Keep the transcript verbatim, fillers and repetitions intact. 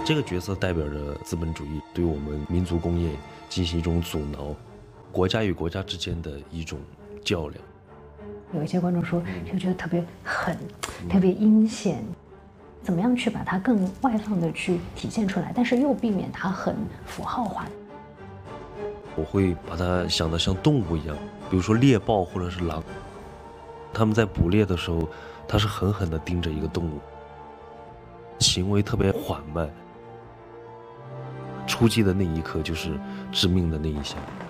这个角色代表着资本主义对我们民族工业进行一种阻挠，国家与国家之间的一种较量。 有一些观众说这个觉得特别狠，特别阴险，怎么样去把它更外放的去体现出来，但是又避免它很符号化。 我会把它想得像动物一样，比如说猎豹或者是狼，他们在捕猎的时候，他是狠狠地盯着一个动物，行为特别缓慢，出击的那一刻就是致命的那一下。